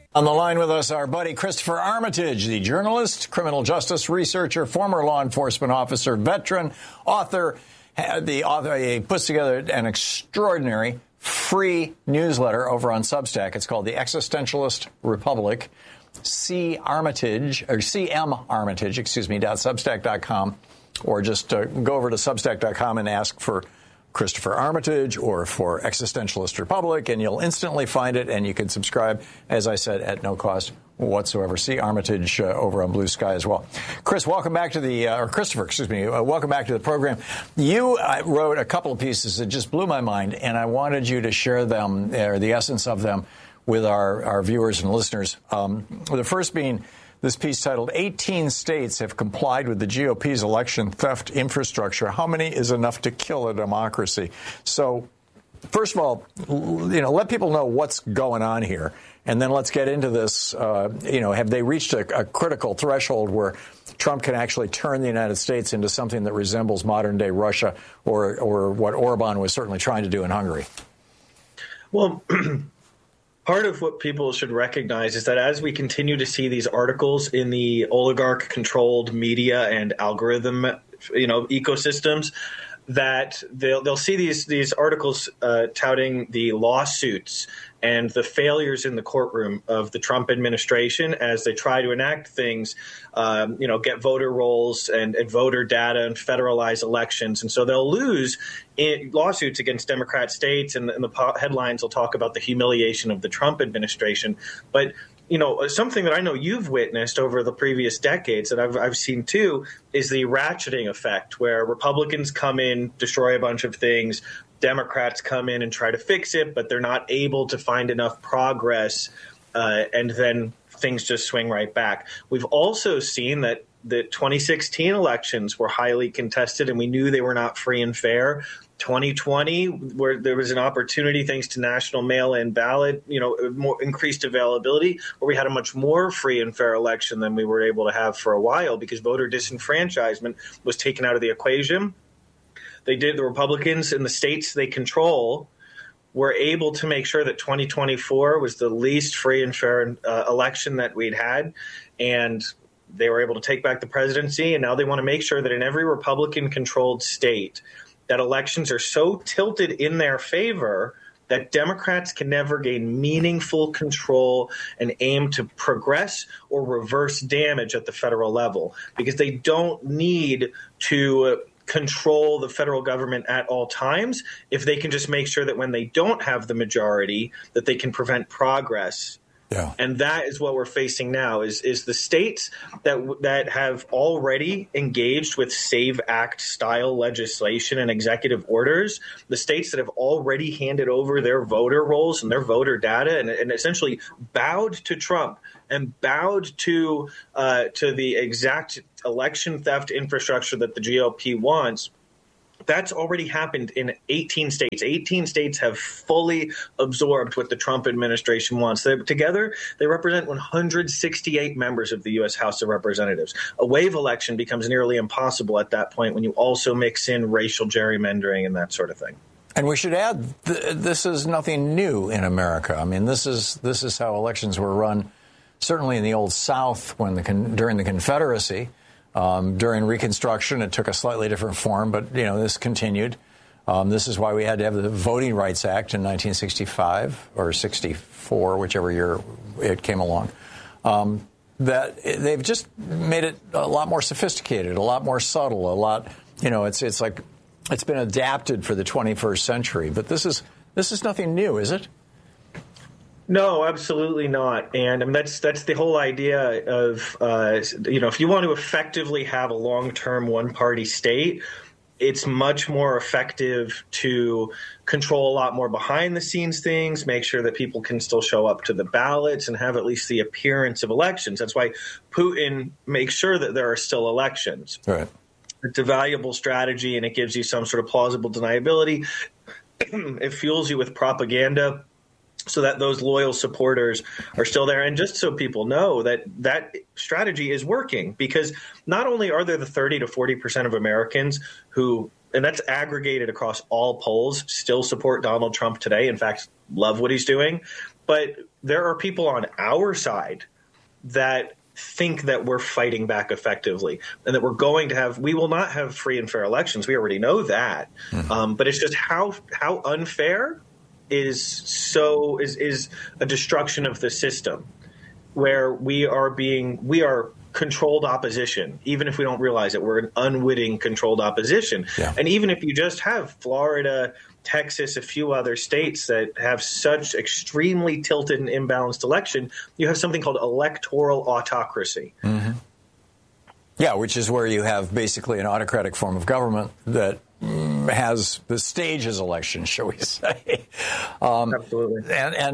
On the line with us, our buddy Christopher Armitage, the journalist, criminal justice researcher, former law enforcement officer, veteran, author. He puts together an extraordinary free newsletter over on Substack. It's called The Existentialist Republic. CM Armitage, .substack.com, or just go over to substack.com and ask for Christopher Armitage or for Existentialist Republic, and you'll instantly find it, and you can subscribe, as I said, at no cost whatsoever. See Armitage over on Blue Sky as well. Chris, welcome back to Christopher, welcome back to the program. You wrote a couple of pieces that just blew my mind, and I wanted you to share them, or the essence of them, with our viewers and listeners. The first being this piece titled, 18 states have complied with the GOP's election theft infrastructure. How many is enough to kill a democracy? So, first of all, let people know what's going on here. And then let's get into this. Have they reached a critical threshold where Trump can actually turn the United States into something that resembles modern-day Russia or what Orban was certainly trying to do in Hungary? Well, part of what people should recognize is that as we continue to see these articles in the oligarch-controlled media and algorithm, ecosystems, that they'll see these articles touting the lawsuits and the failures in the courtroom of the Trump administration as they try to enact things, get voter rolls and voter data and federalize elections. And so they'll lose lawsuits against Democrat states, and the headlines will talk about the humiliation of the Trump administration. But something that I know you've witnessed over the previous decades that I've seen too is the ratcheting effect, where Republicans come in, destroy a bunch of things, Democrats come in and try to fix it, but they're not able to find enough progress, and then things just swing right back. We've also seen that the 2016 elections were highly contested, and we knew they were not free and fair. 2020, where there was an opportunity, thanks to national mail-in ballot, more increased availability, where we had a much more free and fair election than we were able to have for a while because voter disenfranchisement was taken out of the equation. The Republicans in the states they control were able to make sure that 2024 was the least free and fair election that we'd had, and they were able to take back the presidency. And now they want to make sure that in every Republican-controlled state, that elections are so tilted in their favor that Democrats can never gain meaningful control and aim to progress or reverse damage at the federal level, because they don't need to control the federal government at all times if they can just make sure that when they don't have the majority, that they can prevent progress. Yeah. And that is what we're facing now is the states that have already engaged with SAVE Act style legislation and executive orders, the states that have already handed over their voter rolls and their voter data and essentially bowed to Trump and bowed to the exact election theft infrastructure that the GOP wants. That's already happened in 18 states. 18 states have fully absorbed what the Trump administration wants. Together, they represent 168 members of the U.S. House of Representatives. A wave election becomes nearly impossible at that point when you also mix in racial gerrymandering and that sort of thing. And we should add, this is nothing new in America. I mean, this is how elections were run, certainly in the Old South during the Confederacy. During Reconstruction, it took a slightly different form, but, this continued. This is why we had to have the Voting Rights Act in 1965 or 64, whichever year it came along. That they've just made it a lot more sophisticated, a lot more subtle, a lot, it's like it's been adapted for the 21st century. But this is nothing new, is it? No, absolutely not. And I mean, that's the whole idea of, if you want to effectively have a long-term one-party state, it's much more effective to control a lot more behind-the-scenes things, make sure that people can still show up to the ballots and have at least the appearance of elections. That's why Putin makes sure that there are still elections. Right. It's a valuable strategy, and it gives you some sort of plausible deniability. It fuels you with propaganda, so that those loyal supporters are still there. And just so people know that strategy is working, because not only are there the 30 to 40% of Americans who, and that's aggregated across all polls, still support Donald Trump today, in fact, love what he's doing, but there are people on our side that think that we're fighting back effectively and that we will not have free and fair elections. We already know that. But it's just how unfair is a destruction of the system, where we are controlled opposition. Even if we don't realize it, we're an unwitting controlled opposition. Yeah. And even if you just have Florida, Texas, a few other states that have such extremely tilted and imbalanced election, you have something called electoral autocracy. Mm-hmm. Yeah, which is where you have basically an autocratic form of government that has the stages election, shall we say. Absolutely.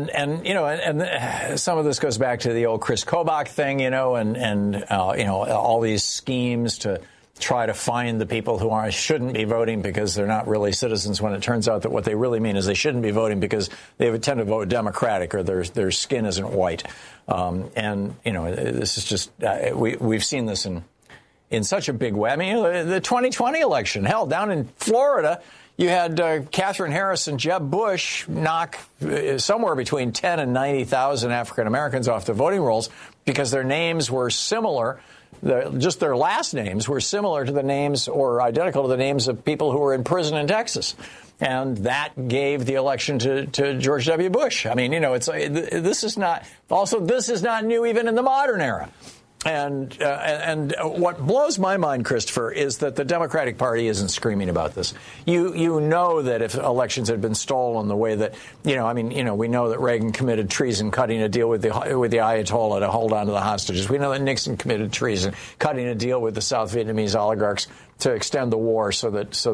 And some of this goes back to the old Chris Kobach thing, and all these schemes to try to find the people who shouldn't be voting because they're not really citizens, when it turns out that what they really mean is they shouldn't be voting because they tend to vote Democratic or their skin isn't white. This is just we've seen this in such a big way. I mean, the 2020 election, hell, down in Florida, you had Catherine Harris and Jeb Bush knock somewhere between 10 and 90,000 African Americans off the voting rolls because their names were similar. Just their last names were similar to the names or identical to the names of people who were in prison in Texas. And that gave the election to George W. Bush. I mean, this is not new even in the modern era. And what blows my mind, Christopher, is that the Democratic Party isn't screaming about this. You know that if elections had been stolen the way that, we know that Reagan committed treason cutting a deal with the Ayatollah to hold on to the hostages. We know that Nixon committed treason cutting a deal with the South Vietnamese oligarchs to extend the war so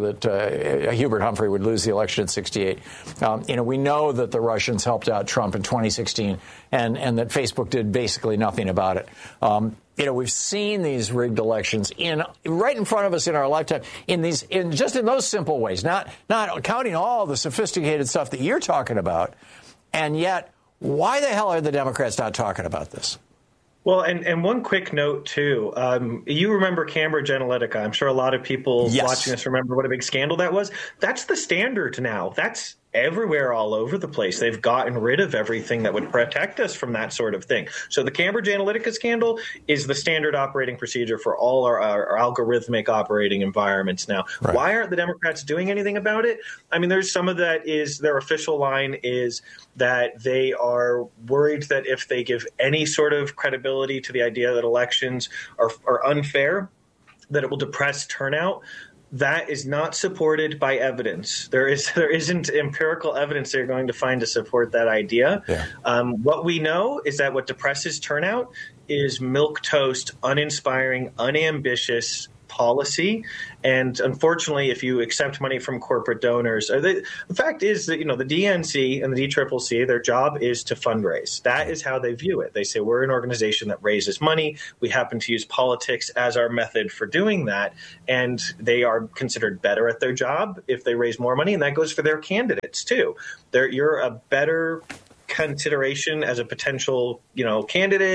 that Hubert Humphrey would lose the election in '68. We know that the Russians helped out Trump in 2016 and that Facebook did basically nothing about it. We've seen these rigged elections right in front of us in our lifetime in those simple ways, not counting all the sophisticated stuff that you're talking about. And yet, why the hell are the Democrats not talking about this? Well, and one quick note, too. You remember Cambridge Analytica. I'm sure a lot of people watching this remember what a big scandal that was. That's the standard now. That's everywhere all over the place. They've gotten rid of everything that would protect us from that sort of thing. So the Cambridge Analytica scandal is the standard operating procedure for all our algorithmic operating environments now. Right. Why aren't the Democrats doing anything about it? I mean, there's some of that is their official line is that they are worried that if they give any sort of credibility to the idea that elections are unfair, that it will depress turnout. That is not supported by evidence. There isn't empirical evidence they're going to find to support that idea. Yeah. What we know is that what depresses turnout is milquetoast, uninspiring, unambitious policy. And unfortunately, if you accept money from corporate donors, the fact is that, the DNC and the DCCC, their job is to fundraise. That is how they view it. They say we're an organization that raises money. We happen to use politics as our method for doing that. And they are considered better at their job if they raise more money. And that goes for their candidates, too. You're a better consideration as a potential, candidate.